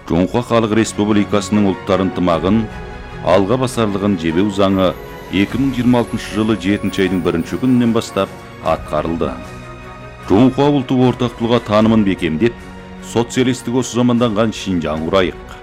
Жоңқа Халық Республикасының ұлттар ынтымағын алға басарлығын жебеу заңы 2026 жылы 7 айдың 1 күнінен бастап атқарылды. Жоңқа ұлты ортақтылығы танымын бекемдеп, социалистік осы заманданған Шинжаң құрайық.